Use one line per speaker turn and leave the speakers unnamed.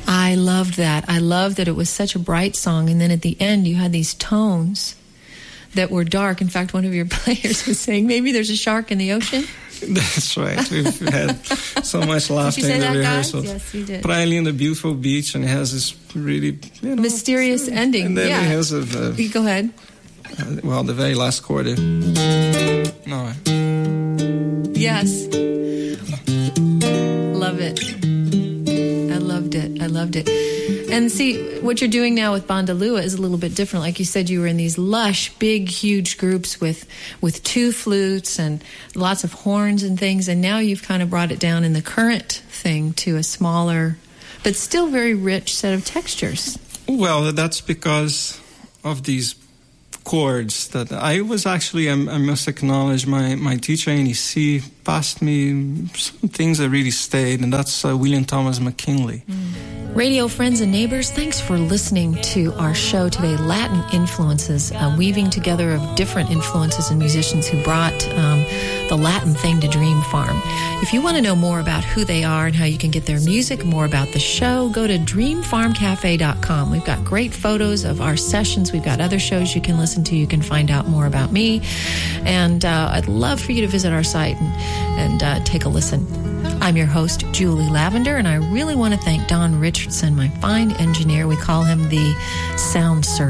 I loved that. I loved that it was such a bright song, and then at the end you had these tones that were dark. In fact, one of your players was saying, maybe there's a shark in the ocean.
That's right. We've had so much laughter in the rehearsals.
Yes, you did.
Probably in the beautiful beach, and it has this really
mysterious ending.
And then it has
you go ahead.
The very last chord. No.
Yes. Love it. I loved it. And see, what you're doing now with Bandalua is a little bit different. Like you said, you were in these lush, big, huge groups with two flutes and lots of horns and things, and now you've kind of brought it down in the current thing to a smaller, but still very rich set of textures.
Well, that's because of these chords that I was actually, I must acknowledge, my teacher, NEC, passed me some things that really stayed, and that's William Thomas McKinley.
Radio friends and neighbors, thanks for listening to our show today, Latin Influences, a weaving together of different influences and musicians who brought the Latin thing to Dream Farm. If you want to know more about who they are and how you can get their music, more about the show, go to dreamfarmcafe.com. We've got great photos of our sessions. We've got other shows you can listen to. You can find out more about me. And I'd love for you to visit our site and take a listen. I'm your host, Julie Lavender, and I really want to thank Don Richardson, my fine engineer. We call him the sound surgeon.